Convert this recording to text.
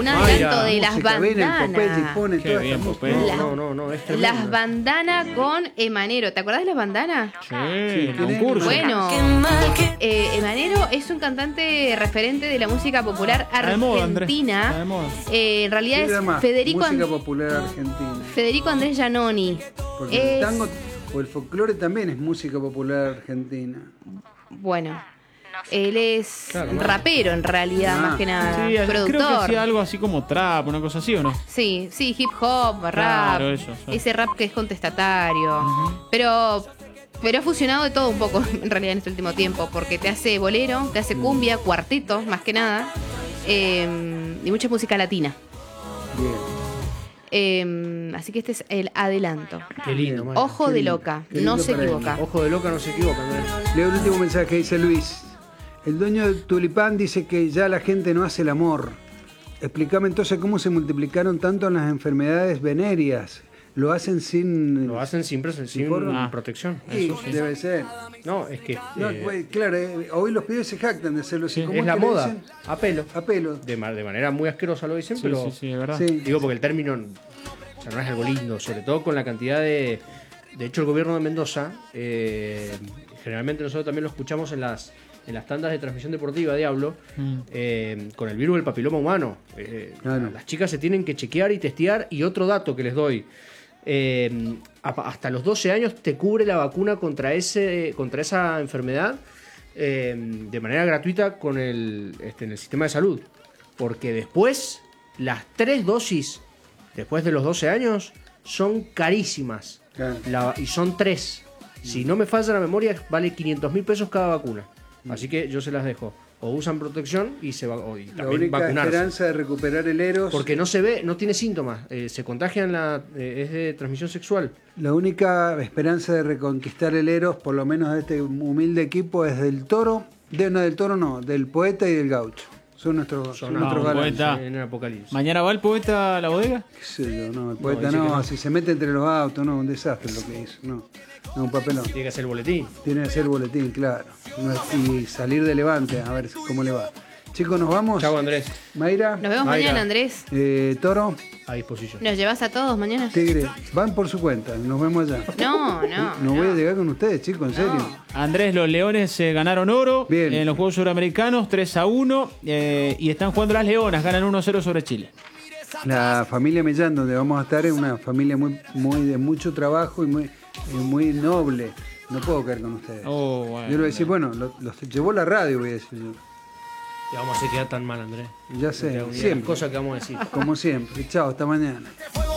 un adelanto de las música, ven el Popeye y bandanas. pone Qué toda bien, esta música. Popeye. No, es tremendo. Las bandanas con Emanero. ¿Te acordás de las bandanas? Sí, el ¿quién es? concurso. Bueno, Emanero es un cantante referente de la música popular Está de moda, Andrés. argentina. Está de moda. En realidad ¿Qué es llama? Música popular argentina. Federico Andrés Giannoni. Porque el Es- tango o el folclore también es música popular argentina. Bueno, él es Claro, ¿no? rapero en realidad, Ah. más que nada. Sí, creo que productor. hacía algo así como trap, una cosa así, ¿o no? Sí, hip hop, rap. Claro, eso, sí. Ese rap que es contestatario. Pero ha fusionado de todo un poco, en realidad, en este último tiempo. Porque te hace bolero, te hace cumbia, cuarteto, más que nada. Y mucha música latina. Bien. Así que este es el adelanto. Qué lindo, Mayra. Ojo de loca, qué no lindo se para él. equivoca. Ojo de loca, no se equivoca, Andrés. Leo el último mensaje que dice Luis. El dueño del Tulipán dice que ya la gente no hace el amor. Explícame entonces cómo se multiplicaron tanto las enfermedades venéreas. Lo hacen sin... Lo hacen sin forma. protección. Sí, Eso sí. debe ser. No, es que No, pues, claro, hoy los pibes se jactan de hacerlo así. ¿Cómo es la que le moda. dicen? A pelo. A pelo. De manera muy asquerosa lo dicen, Sí, pero sí, es verdad. Sí. digo porque el término o sea, no es algo lindo, sobre todo con la cantidad de... De hecho, el gobierno de Mendoza, generalmente nosotros también lo escuchamos en las tandas de transmisión deportiva, Diablo, con el virus del papiloma humano. Claro. Las chicas se tienen que chequear y testear. Y otro dato que les doy, hasta los 12 años te cubre la vacuna contra esa enfermedad de manera gratuita con en el sistema de salud. Porque después, las 3 dosis, después de los 12 años, son carísimas. Claro. Y son 3. Si no me falla la memoria, vale 500.000 pesos cada vacuna. Así que yo se las dejo. O usan protección y La también única vacunarse. esperanza de recuperar el Eros... Porque no se ve, no tiene síntomas. Se contagian, es de transmisión sexual. La única esperanza de reconquistar el Eros, por lo menos de este humilde equipo, es del Toro, del Poeta y del Gaucho. Son nuestros Vamos, galantes. Poeta. En el apocalipsis. ¿Mañana va el poeta a la bodega? ¿Qué sé yo? No, el Poeta dice que no, no. si se mete entre los autos, no, un desastre lo que hizo. No, un papelón. Tiene que hacer el boletín. Tiene que hacer boletín, claro. Y salir de Levante, a ver cómo le va. Chicos, ¿nos vamos? Chau, Andrés. Mayra, Nos vemos Mayra. mañana, Andrés. Toro, A disposición. ¿Nos llevas a todos mañana? Tigre, van por su cuenta, nos vemos allá. No. No voy a llegar con ustedes, chicos, en serio. Andrés, los Leones ganaron oro Bien. en los Juegos Suramericanos 3-1 y están jugando las Leonas, ganan 1-0 sobre Chile. La familia Mellán, donde vamos a estar, es una familia muy de mucho trabajo y muy noble. No puedo caer con ustedes. Oh, bueno. Yo le voy a decir, bueno, los llevó la radio, voy a decir yo. Te vamos a hacer quedar tan mal, Andrés. Ya sé, Las siempre, cosas que vamos a decir. como siempre. Chao, hasta mañana.